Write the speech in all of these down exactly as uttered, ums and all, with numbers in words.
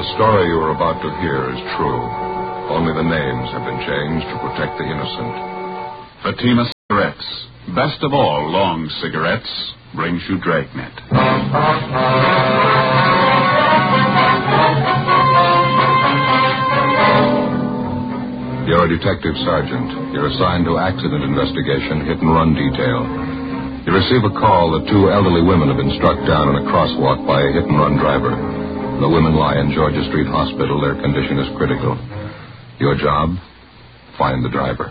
The story you are about to hear is true. Only the names have been changed to protect the innocent. Fatima Cigarettes, best of all long cigarettes, brings you Dragnet. You're a detective sergeant. You're assigned to accident investigation, hit and run detail. You receive a call that two elderly women have been struck down in a crosswalk by a hit and run driver. The women lie in Georgia Street Hospital. Their condition is critical. Your job? Find the driver.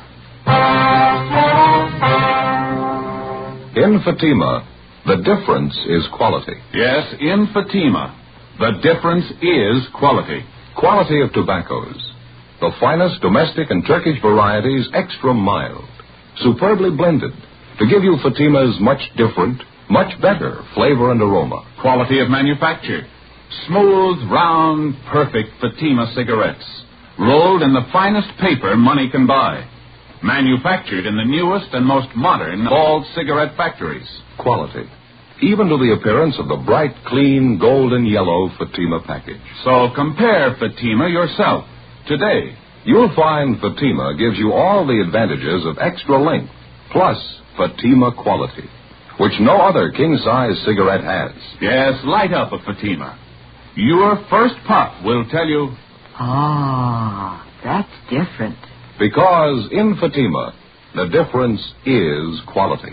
In Fatima, the difference is quality. Yes, in Fatima, the difference is quality. Quality of tobaccos. The finest domestic and Turkish varieties, extra mild, superbly blended, to give you Fatima's much different, much better flavor and aroma. Quality of manufacture. Smooth, round, perfect Fatima cigarettes. Rolled in the finest paper money can buy. Manufactured in the newest and most modern of all cigarette factories. Quality. Even to the appearance of the bright, clean, golden yellow Fatima package. So compare Fatima yourself today. You'll find Fatima gives you all the advantages of extra length, plus Fatima quality, which no other king-size cigarette has. Yes, light up a Fatima. Your first puff will tell you... Ah, that's different. Because in Fatima, the difference is quality.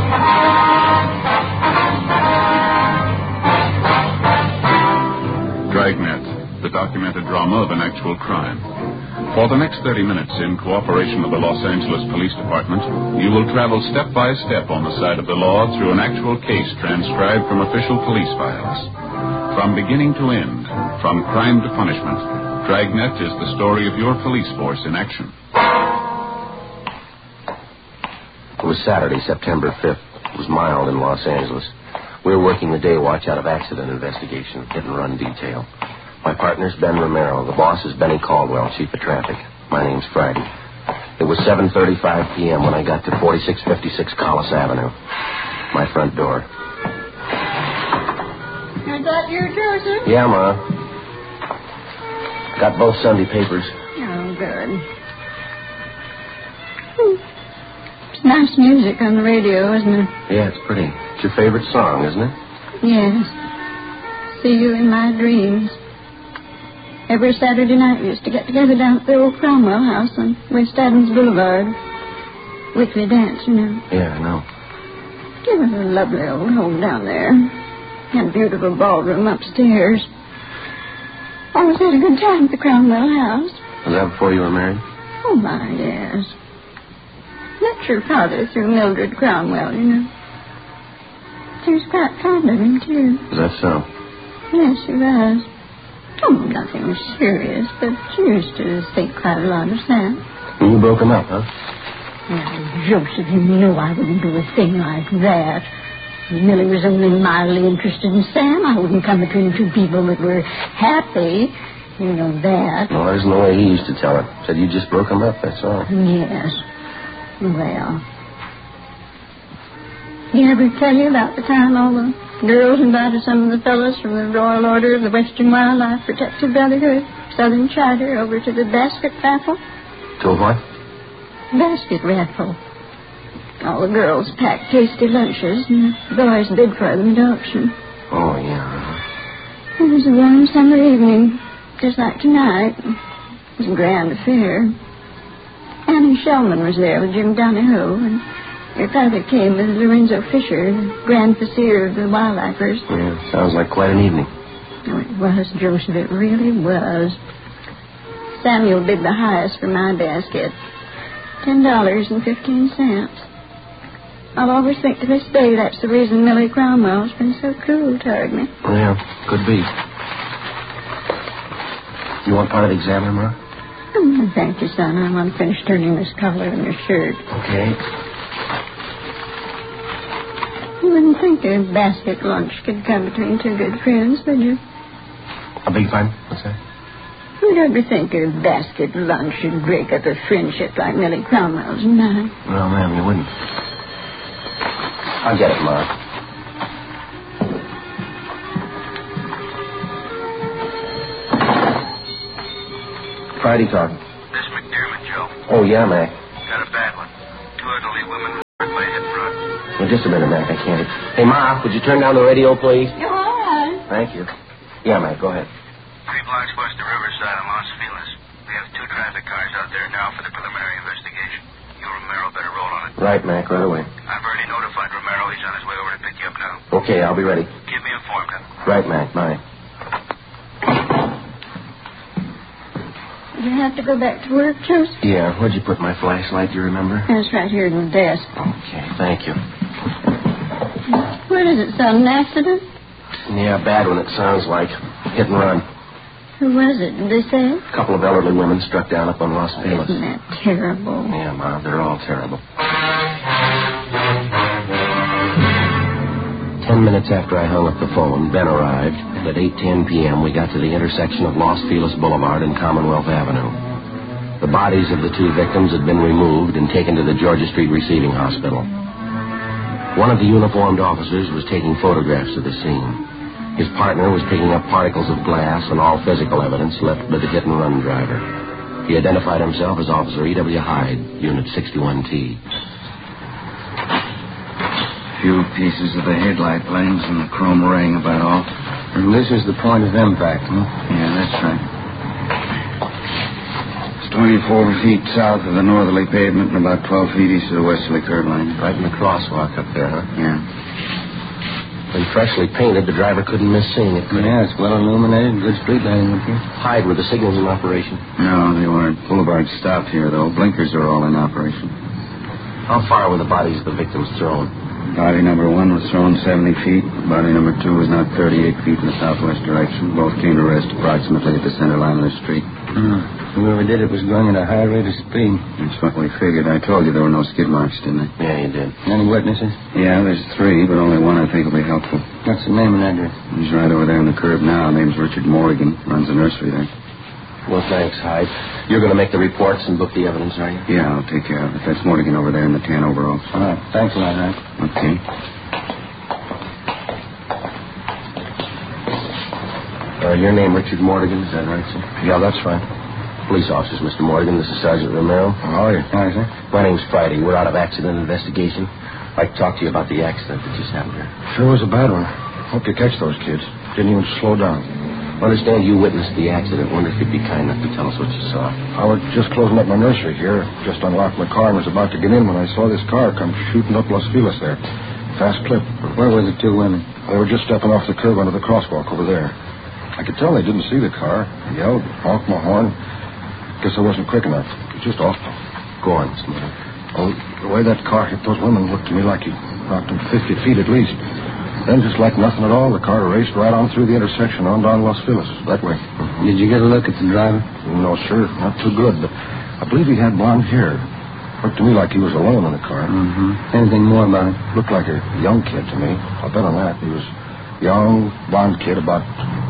Dragnet, the documented drama of an actual crime. For the next thirty minutes, in cooperation with the Los Angeles Police Department, you will travel step by step on the side of the law through an actual case transcribed from official police files. From beginning to end, from crime to punishment, Dragnet is the story of your police force in action. It was Saturday, September fifth. It was mild in Los Angeles. We were working the day watch out of accident investigation, hit and run detail. My partner's Ben Romero. The boss is Benny Caldwell, chief of traffic. My name's Friday. It was seven thirty-five p.m. when I got to forty-six fifty-six Collis Avenue. My front door. Is that you, Joseph? Yeah, Ma. Got both Sunday papers. Oh, good. Hmm. It's nice music on the radio, isn't it? Yeah, it's pretty. It's your favorite song, isn't it? Yes. See you in my dreams. Every Saturday night we used to get together down at the old Cromwell house on West Adams Boulevard. Weekly dance, you know. Yeah, I know. It was a lovely old home down there. Had a beautiful ballroom upstairs. Always had a good time at the Cromwell house. Was that before you were married? Oh, my, yes. That's your father through Mildred Cromwell, you know. She was quite fond of him, too. Is that so? Yes, she was. Oh, nothing serious, but she used to think quite a lot of Sam. And you broke him up, huh? Well, Joseph, you know I wouldn't do a thing like that. If Millie was only mildly interested in Sam, I wouldn't come between two people that were happy. You know that. No, there's no way he used to tell her. Said you just broke him up, that's all. Yes. Well. He ever tell you about the time all the girls invited some of the fellows from the Royal Order of the Western Wildlife Protective Brotherhood, Southern Charter, over to the basket raffle? To a what? Basket raffle. All the girls packed tasty lunches, and the boys bid for them at auction. Oh, yeah. It was a warm summer evening, just like tonight. It was a grand affair. Annie Shellman was there with Jim Donahoe, and your father came with Lorenzo Fisher, the Grand Vizier of the Wildlifers. Yeah, sounds like quite an evening. Oh, it was, Joseph, it really was. Samuel bid the highest for my basket. Ten dollars and fifteen cents. I'll always think to this day that's the reason Millie Cromwell's been so cruel toward me. Yeah, could be. You want part of the examiner, Ma? Oh, thank you, son. I want to finish turning this collar in your shirt. Okay. You wouldn't think a basket lunch could come between two good friends, would you? A big fun? What's that? Who'd ever think a basket lunch should break up a friendship like Millie Cromwell's and mine? Well, ma'am, you wouldn't. I'll get it, Ma. Friday talking. This McDermott, Joe. Oh, yeah, Mac. Got a bad one. Two elderly women hurt by hit and run. Well, just a minute, Mac. I can't. Hey, Ma, would you turn down the radio, please? You're all right. Thank you. Yeah, Mac, go ahead. Three blocks west of Riverside on Los Feliz. We have two traffic cars out there now for the preliminary investigation. You, Romero, better roll on it. Right, Mac, right away. I've already notified Romero. He's on his way over to pick you up now. Okay, I'll be ready. Keep me informed, huh? Right, Mac, bye. You have to go back to work, Joseph? Yeah, where'd you put my flashlight, do you remember? It's right here in the desk. Okay, thank you. What is it, son? An accident? Yeah, bad one, it sounds like. Hit and run. Who was it? Did they say? A couple of elderly women struck down up on Los Feliz. Isn't that terrible? Yeah, Ma, they're all terrible. Ten minutes after I hung up the phone, Ben arrived, and at eight ten p.m. we got to the intersection of Los Feliz Boulevard and Commonwealth Avenue. The bodies of the two victims had been removed and taken to the Georgia Street Receiving Hospital. One of the uniformed officers was taking photographs of the scene. His partner was picking up particles of glass and all physical evidence left by the hit-and-run driver. He identified himself as Officer E W. Hyde, Unit sixty-one T. Few pieces of the headlight lens and the chrome ring about all. And this is the point of impact, huh? Yeah, that's right. It's twenty-four feet south of the northerly pavement and about twelve feet east of the westerly curb line. Right in the crosswalk up there, huh? Yeah. When freshly painted, the driver couldn't miss seeing it, could he? Yeah, it's well illuminated. Good street lighting up here. Hyde, were the signals in operation? No, they weren't. Boulevard stopped here, though. Blinkers are all in operation. How far were the bodies of the victims thrown? Body number one was thrown seventy feet. Body number two was knocked thirty-eight feet in the southwest direction. Both came to rest approximately at the center line of the street. Hmm. Whoever did it was going at a high rate of speed. That's what we figured. I told you there were no skid marks, didn't I? Yeah, you did. Any witnesses? Yeah, there's three, but only one I think will be helpful. What's the name and address? He's right over there on the curb now. Name's Richard Morgan. Runs a nursery there. Well, thanks, Hyde. You're going to make the reports and book the evidence, are you? Yeah, I'll take care of it. That's Morgan over there in the tan overalls. All right. Thanks a lot, Hyde. Okay. Uh, your name, Richard Morgan, is that right, sir? Yeah, that's right. Police officers, Mister Morgan. This is Sergeant Romero. How are you? Hi, sir. My name's Friday. We're out of accident investigation. I'd like to talk to you about the accident that just happened here. Sure was a bad one. Hope you catch those kids. Didn't even slow down. I understand you witnessed the accident. Wonder if you'd be kind enough to tell us what you saw. I was just closing up my nursery here. Just unlocked my car and was about to get in when I saw this car come shooting up Los Feliz there. Fast clip. Where were the two women? They were just stepping off the curb onto the crosswalk over there. I could tell they didn't see the car. I yelled, honked my horn. Guess I wasn't quick enough. It was just awful. Go on, Mister Morgan. Oh, the way that car hit those women looked to me like he knocked them fifty feet at least. Then, just like nothing at all, the car raced right on through the intersection on down Los Feliz, that way. Did you get a look at the driver? No, sir, not too good, but I believe he had blonde hair. Looked to me like he was alone in the car. Mm-hmm. Anything more about him? Looked like a young kid to me. I'll bet on that. He was young, blonde kid, about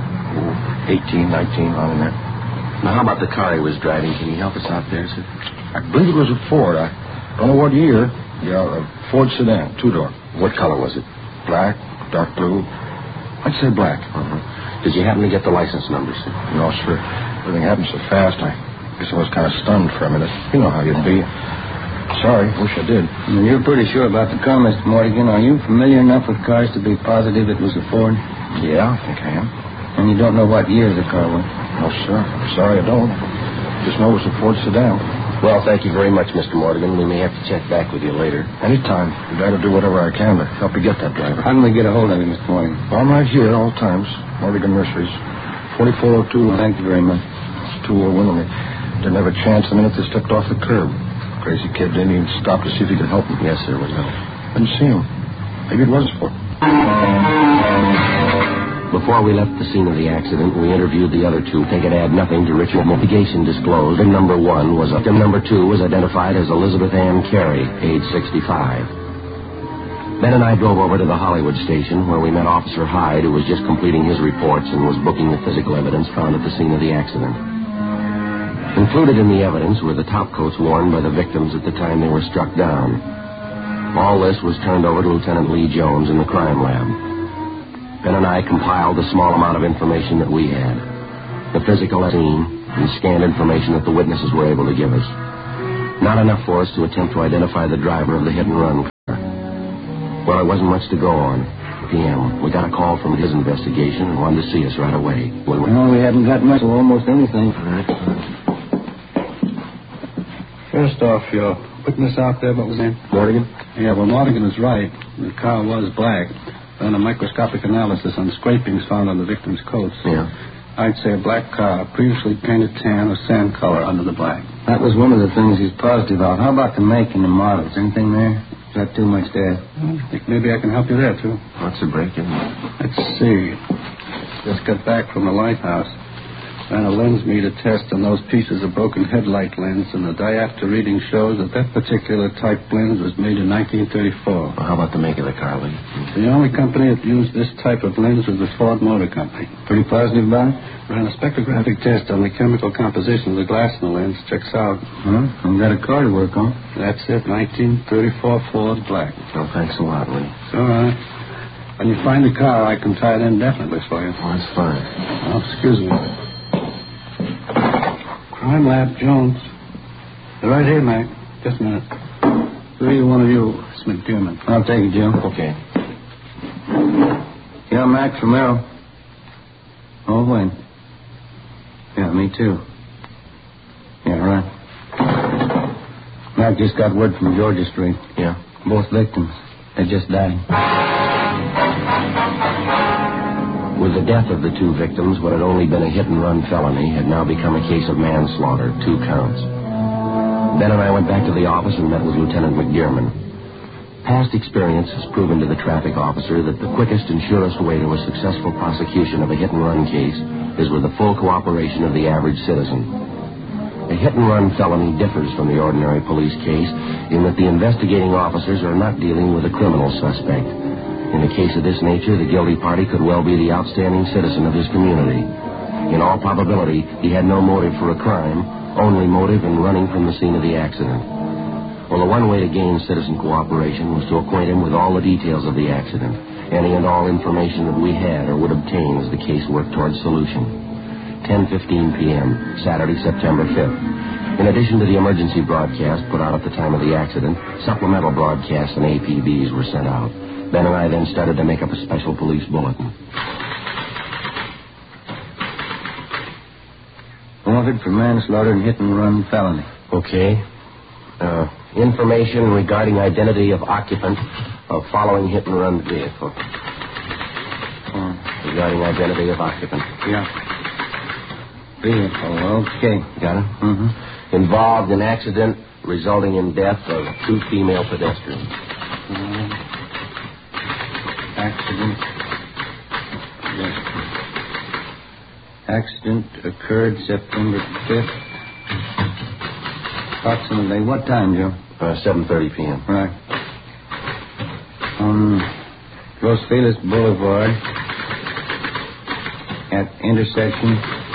oh, eighteen, nineteen, on in there. Now, how about the car he was driving? Can you help us out there, sir? I believe it was a Ford. I don't know what year. Yeah, a Ford sedan, two-door. What color was it? Black, dark blue. I'd say black. Uh-huh. Did you happen to get the license number, sir? No, sir. Everything happened so fast, I guess I was kind of stunned for a minute. You know how you'd be. Sorry, wish I did. Well, you're pretty sure about the car, Mister Morgan. Are you familiar enough with cars to be positive it was a Ford? Yeah, I think I am. And you don't know what year the car was? No, sir. I'm sorry I don't. Just know it was a Ford sedan. Well, thank you very much, Mister Morgan. We may have to check back with you later. Anytime. I'd rather do whatever I can to help you get that driver. How can we get a hold of him, Mister Morgan? I'm right here at all times. Morgan Nurseries. forty-four oh two. Well, thank you very much. Those two old women, they didn't have a chance the minute they stepped off the curb. Crazy kid didn't even stop to see if he could help him. Yes, sir, we know. Didn't see him. Maybe it was a Ford. Before we left the scene of the accident, we interviewed the other two. They could add nothing to Richard. Mitigation disclosed. Victim number one was victim number two was identified as Elizabeth Ann Carey, age sixty-five. Ben and I drove over to the Hollywood station where we met Officer Hyde, who was just completing his reports and was booking the physical evidence found at the scene of the accident. Included in the evidence were the topcoats worn by the victims at the time they were struck down. All this was turned over to Lieutenant Lee Jones in the crime lab. Ben and I compiled the small amount of information that we had. the physical scene, and scanned information that the witnesses were able to give us. Not enough for us to attempt to identify the driver of the hit-and-run car. Well, it wasn't much to go on. P M We got a call from his investigation and wanted to see us right away. Well, well we haven't got much of almost anything. All right. First off, your witness out there, what was his name? Morgan? Yeah, well, Morgan is right. The car was black. On a microscopic analysis on scrapings found on the victim's coats. Yeah. I'd say a black car, previously painted tan or sand color under the black. That was one of the things he's positive about. How about the make and the models? Anything there? Is that too much there? Well, I think maybe I can help you there, too. What's the break in? Let's see. Just got back from the lighthouse. Ran a lens meter test on those pieces of broken headlight lens, and the diopter reading shows that that particular type lens was made in nineteen thirty-four. Well, how about the make of the car, Lee? The only company that used this type of lens was the Ford Motor Company. Pretty positive about it? Ran a spectrographic test on the chemical composition of the glass in the lens. Checks out. Huh? I've got a car to work on. That's it, nineteen thirty-four Ford Black. Well, thanks a lot, Lee. It's all right. When you find the car, I can tie it in definitely for you. Oh, that's fine. Oh, excuse me. Crime Lab, Jones. They're right here, Mac. Just a minute. So either one of you, it's McDermott. I'll take it, Jim. Okay. Yeah, Mac from Merrill. Oh, when? Yeah, me too. Yeah, right. Mac just got word from Georgia Street. Yeah. Both victims. They just died. With the death of the two victims, what had only been a hit-and-run felony had now become a case of manslaughter, two counts. Ben and I went back to the office and met with Lieutenant McDermott. Past experience has proven to the traffic officer that the quickest and surest way to a successful prosecution of a hit-and-run case is with the full cooperation of the average citizen. A hit-and-run felony differs from the ordinary police case in that the investigating officers are not dealing with a criminal suspect. In a case of this nature, the guilty party could well be the outstanding citizen of his community. In all probability, he had no motive for a crime, only motive in running from the scene of the accident. Well, the one way to gain citizen cooperation was to acquaint him with all the details of the accident, any and all information that we had or would obtain as the case worked towards solution. ten fifteen p.m., Saturday, September fifth. In addition to the emergency broadcast put out at the time of the accident, supplemental broadcasts and A P Bs were sent out. Ben and I then started to make up a special police bulletin. Wanted for manslaughter and hit-and-run felony. Okay. Uh, information regarding identity of occupant of following hit-and-run vehicle. Oh. Regarding identity of occupant. Yeah. Vehicle, okay. Got it? Mm-hmm. Involved in accident resulting in death of two female pedestrians. Mm-hmm. Accident. Yes. Accident occurred September fifth. Approximately what time, Joe? Uh, seven thirty p.m. Right. On Los Feliz Boulevard at intersection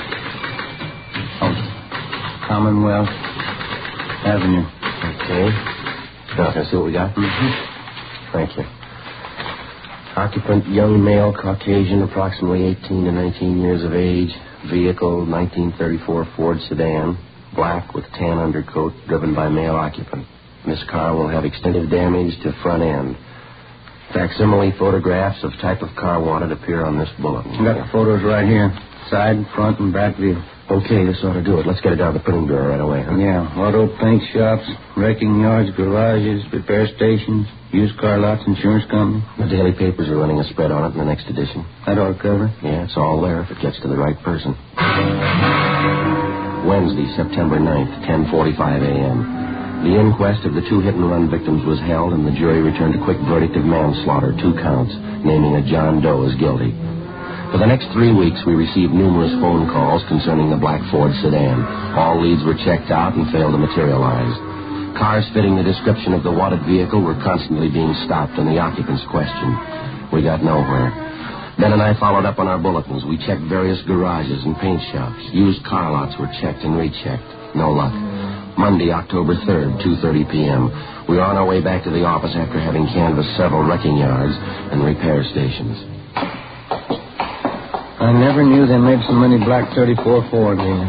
of Commonwealth Avenue. Okay. Now, can I see what we got? Mm-hmm. Thank you. Occupant, young male, Caucasian, approximately eighteen to nineteen years of age. Vehicle, nineteen thirty-four Ford sedan, black with tan undercoat, driven by male occupant. This car will have extensive damage to front end. Facsimile photographs of type of car wanted appear on this bulletin. I got the photos right here. Side, front, and back view. Okay, this ought to do it. Let's get it down to the printing bureau right away, huh? Yeah, auto paint shops, wrecking yards, garages, repair stations, used car lots, insurance company. The daily papers are running a spread on it in the next edition. That ought to cover it. Yeah, it's all there if it gets to the right person. Wednesday, September ninth, ten forty-five a.m. The inquest of the two hit-and-run victims was held, and the jury returned a quick verdict of manslaughter, two counts, naming a John Doe as guilty. For the next three weeks, we received numerous phone calls concerning the black Ford sedan. All leads were checked out and failed to materialize. Cars fitting the description of the wanted vehicle were constantly being stopped and the occupants questioned. We got nowhere. Ben and I followed up on our bulletins. We checked various garages and paint shops. Used car lots were checked and rechecked. No luck. Monday, October third, two thirty p.m. We were on our way back to the office after having canvassed several wrecking yards and repair stations. I never knew they made so many black thirty-four Fords here.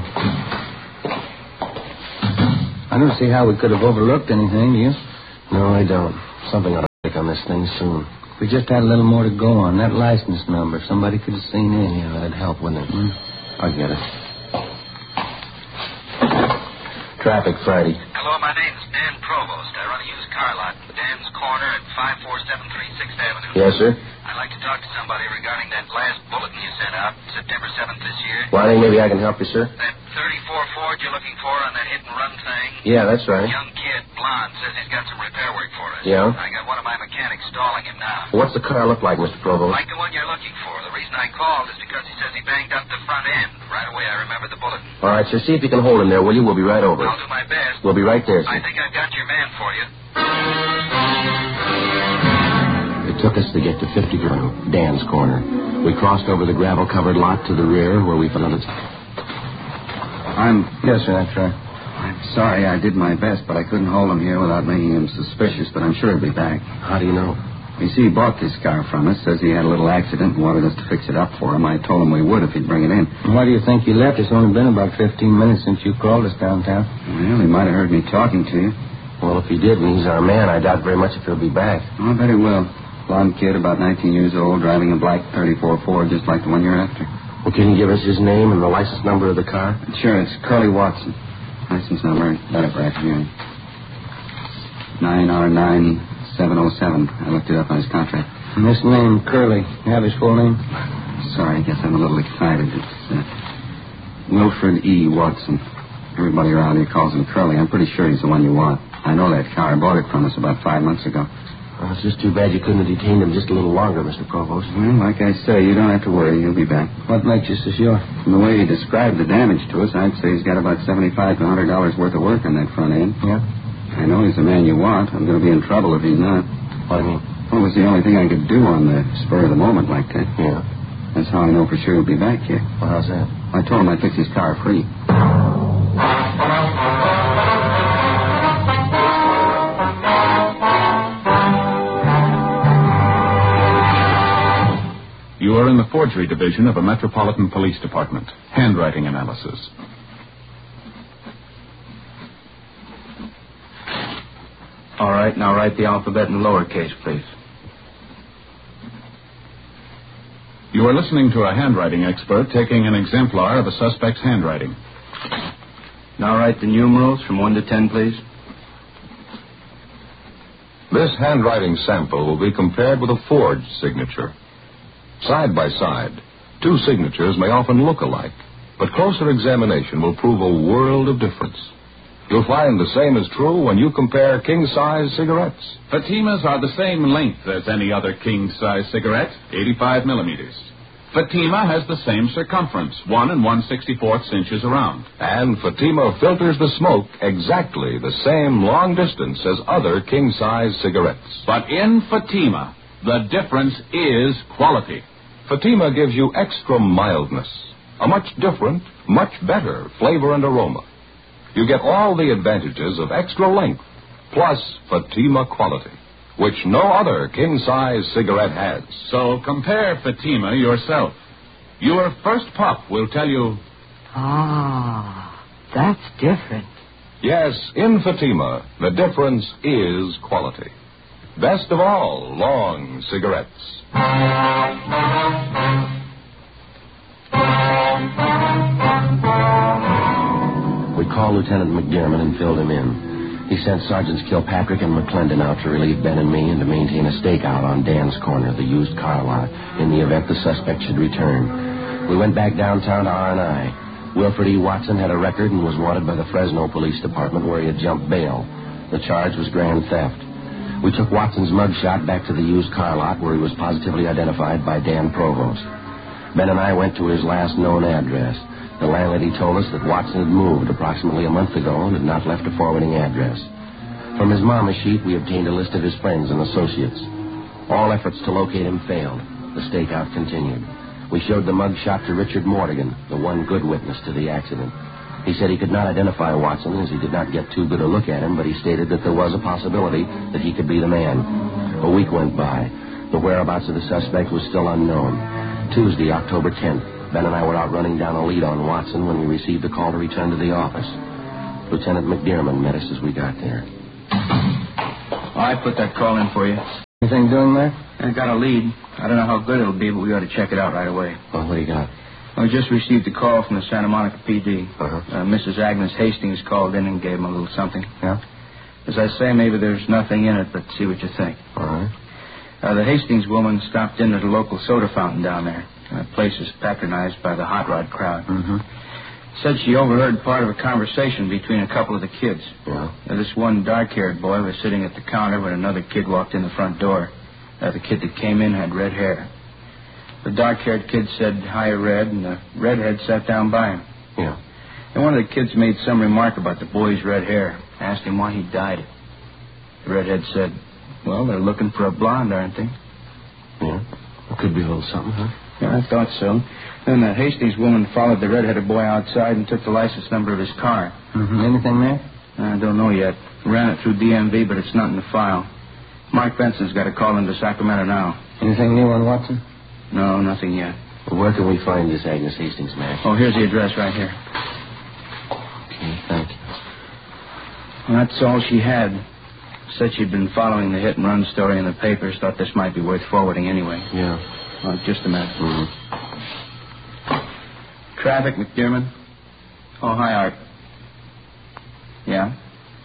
I don't see how we could have overlooked anything, do you? No, I don't. Something ought to break on this thing soon. If we just had a little more to go on, that license number, somebody could have seen in. Yeah, that'd help, wouldn't it? Hmm? I'll get it. Traffic Friday. Hello, my name's Dan Provost. I run a used car lot at Dan's Corner at five four seven three sixth Avenue. Yes, sir? I'd like to talk to somebody regarding that last bulletin you sent out September seventh this year. Well, I think maybe I can help you, sir. That thirty-four Ford you're looking for on that hit and run thing? Yeah, that's right. Young kid, blonde, says he's got some repair work for us. Yeah? I got one of my mechanics stalling him now. What's the car look like, Mister Provost? Like the one you're looking for. The reason I called is because he says he banged up the front end. Right away I remember the bulletin. All right, sir, see if you can hold him there, will you? We'll be right over. I'll do my best. We'll be right there, sir. I think I've got your man for you. It took us to get to fifty Dan's Corner. We crossed over the gravel-covered lot to the rear where we found it. I'm... Yes, sir, that's right. I'm sorry I did my best, but I couldn't hold him here without making him suspicious, but I'm sure he'll be back. How do you know? You see, he bought this car from us, says he had a little accident and wanted us to fix it up for him. I told him we would if he'd bring it in. And why do you think you left? It's only been about fifteen minutes since you called us downtown. Well, he might have heard me talking to you. Well, if he did, and he's our man, I doubt very much if he'll be back. Oh, I bet he will. Blonde kid, about nineteen years old, driving a black thirty-four Ford, just like the one you're after. Well, can you give us his name and the license number of the car? Sure, it's Curly Watson. License number, got it right here. nine R nine seven oh seven. I looked it up on his contract. And this name, Curly, you have his full name? Sorry, I guess I'm a little excited. It's uh, Wilfred E. Watson. Everybody around here calls him Curly. I'm pretty sure he's the one you want. I know that car. I bought it from us about five months ago. Well, it's just too bad you couldn't have detained him just a little longer, Mister Provost. Well, like I say, you don't have to worry. He'll be back. What makes you so sure? From the way he described the damage to us, I'd say he's got about seventy-five to one hundred dollars worth of work on that front end. Yeah? I know he's the man you want. I'm going to be in trouble if he's not. What do you mean? Well, it was the only thing I could do on the spur of the moment like that. Yeah. That's how I know for sure he'll be back here. Well, how's that? I told him I'd fix his car free. You are in the forgery division of a Metropolitan Police Department. Handwriting analysis. All right, now write the alphabet in lowercase, please. You are listening to a handwriting expert taking an exemplar of a suspect's handwriting. Now write the numerals from one to ten, please. This handwriting sample will be compared with a forged signature. Side by side, two signatures may often look alike, but closer examination will prove a world of difference. You'll find the same is true when you compare king-size cigarettes. Fatimas are the same length as any other king-size cigarette, eighty-five millimeters. Fatima has the same circumference, one and one sixty-fourths inches around. And Fatima filters the smoke exactly the same long distance as other king-size cigarettes. But in Fatima, the difference is quality. Fatima gives you extra mildness, a much different, much better flavor and aroma. You get all the advantages of extra length, plus Fatima quality, which no other king-size cigarette has. So compare Fatima yourself. Your first puff will tell you... Ah, that's different. Yes, in Fatima, the difference is quality. Best of all, long cigarettes. We called Lieutenant McDermott and filled him in. He sent Sergeants Kilpatrick and McClendon out to relieve Ben and me and to maintain a stakeout on Dan's Corner, the used car lot, in the event the suspect should return. We went back downtown to R and I. Wilfred E. Watson had a record and was wanted by the Fresno Police Department, where he had jumped bail. The charge was grand theft. We took Watson's mugshot back to the used car lot, where he was positively identified by Dan Provost. Ben and I went to his last known address. The landlady told us that Watson had moved approximately a month ago and had not left a forwarding address. From his mama sheet, we obtained a list of his friends and associates. All efforts to locate him failed. The stakeout continued. We showed the mugshot to Richard Mortigan, the one good witness to the accident. He said he could not identify Watson as he did not get too good a look at him, but he stated that there was a possibility that he could be the man. A week went by. The whereabouts of the suspect was still unknown. Tuesday, October tenth, Ben and I were out running down a lead on Watson when we received a call to return to the office. Lieutenant McDermott met us as we got there. Oh, I put that call in for you. Anything doing there? I got a lead. I don't know how good it'll be, but we ought to check it out right away. Well, what do you got? I just received a call from the Santa Monica P D. Uh-huh. Uh, Missus Agnes Hastings called in and gave him a little something. Yeah? As I say, maybe there's nothing in it, but see what you think. All right. Uh, the Hastings woman stopped in at a local soda fountain down there. The place is patronized by the hot rod crowd. Mm-hmm. Said she overheard part of a conversation between a couple of the kids. Yeah? Uh, this one dark-haired boy was sitting at the counter when another kid walked in the front door. Uh, the kid that came in had red hair. The dark-haired kid said, "Hi, Red," and the redhead sat down by him. Yeah. And one of the kids made some remark about the boy's red hair, asked him why he dyed it. The redhead said, "Well, they're looking for a blonde, aren't they?" Yeah? It could be a little something, huh? Yeah, I thought so. Then the Hastings woman followed the red-headed boy outside and took the license number of his car. Mm-hmm. Anything there? I don't know yet. Ran it through D M V, but it's not in the file. Mark Benson's got a call into Sacramento now. Anything new on Watson? No, nothing yet. Well, where can we find this Agnes Hastings, Max? Oh, here's the address right here. Okay, thank you. Well, that's all she had. Said she'd been following the hit-and-run story in the papers. Thought this might be worth forwarding anyway. Yeah. Oh, just a minute. Mm-hmm. Traffic, McDermott. Oh, hi, Art. Yeah?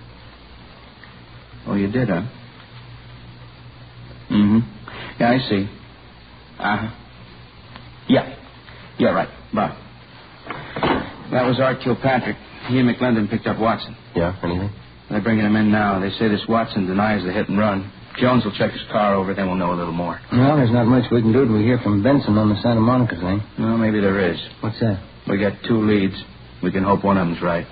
Oh, you did, huh? Mm-hmm. Yeah, I see. Uh-huh. Yeah. Yeah, right. Bye. That was Art Kilpatrick. He and McLendon picked up Watson. Yeah, anything? They're bringing him in now. They say this Watson denies the hit and run. Jones will check his car over, then we'll know a little more. Well, there's not much we can do till we hear from Benson on the Santa Monica thing. Well, maybe there is. What's that? We got two leads. We can hope one of them's right.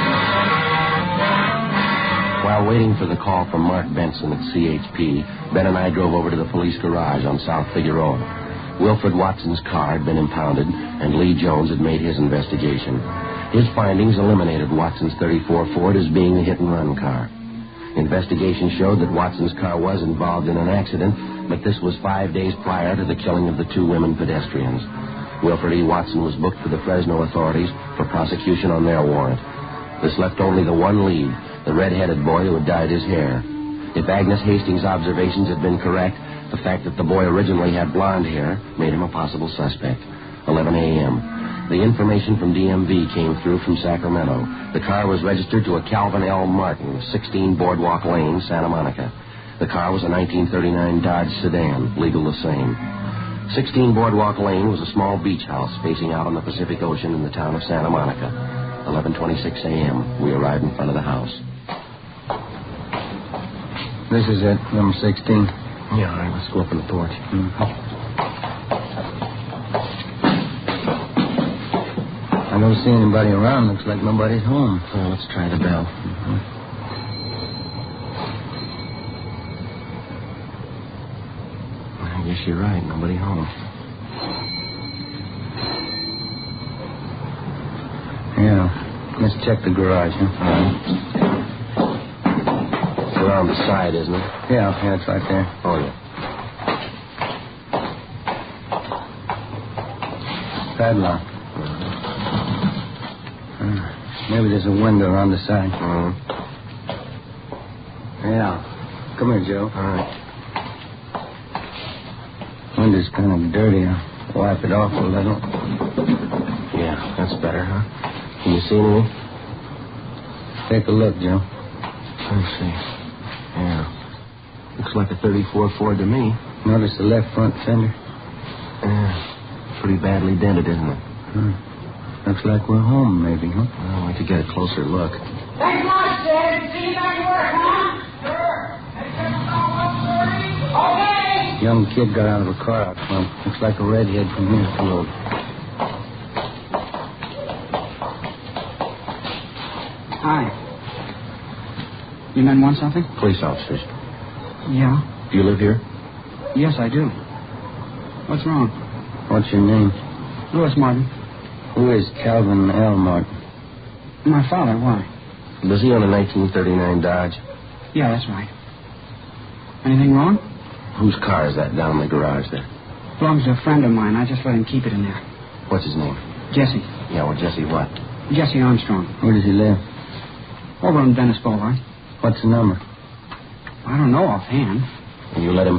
While waiting for the call from Mark Benson at C H P, Ben and I drove over to the police garage on South Figueroa. Wilfred Watson's car had been impounded, and Lee Jones had made his investigation. His findings eliminated Watson's thirty-four Ford as being the hit-and-run car. Investigation showed that Watson's car was involved in an accident, but this was five days prior to the killing of the two women pedestrians. Wilfred E. Watson was booked for the Fresno authorities for prosecution on their warrant. This left only the one lead, the red-headed boy who had dyed his hair. If Agnes Hastings' observations had been correct, the fact that the boy originally had blonde hair made him a possible suspect. eleven a.m. The information from D M V came through from Sacramento. The car was registered to a Calvin L. Martin, sixteen Boardwalk Lane, Santa Monica. The car was a nineteen thirty-nine Dodge sedan, legal the same. sixteen Boardwalk Lane was a small beach house facing out on the Pacific Ocean in the town of Santa Monica. eleven twenty-six a.m. We arrived in front of the house. This is it, number sixteen. Yeah, all right, let's go up on the porch. Mm-hmm. I don't see anybody around. Looks like nobody's home. Well, let's try the bell. Mm-hmm. I guess you're right. Nobody home. Yeah. Let's check the garage, huh? All right. It's around the side, isn't it? Yeah, yeah, it's right there. Oh, yeah. Padlock. Maybe there's a window on the side. Uh-huh. Yeah. Come here, Joe. All right. Window's kind of dirty. I'll wipe it off a little. Yeah, that's better, huh? Can you see anything? Take a look, Joe. Let's see. Yeah. Looks like a thirty-four Ford to me. Notice the left front fender? Yeah. Pretty badly dented, isn't it? Hmm. Looks like we're home, maybe, huh? Well, I could get a closer look. Thanks much, Dad. See you back to work, huh? Sure. Okay. Young kid got out of a car out front. Looks like a redhead from Hillsfield. Hi. You men want something? Police officers. Yeah. Do you live here? Yes, I do. What's wrong? What's your name? Louis Martin. Who is Calvin L. Martin? My father. Why? Was he on a nineteen thirty-nine Dodge? Yeah, that's right. Anything wrong? Whose car is that down in the garage there? Belongs to a friend of mine. I just let him keep it in there. What's his name? Jesse. Yeah, well, Jesse what? Jesse Armstrong. Where does he live? Over on Venice Boulevard. What's the number? I don't know offhand. Will you let him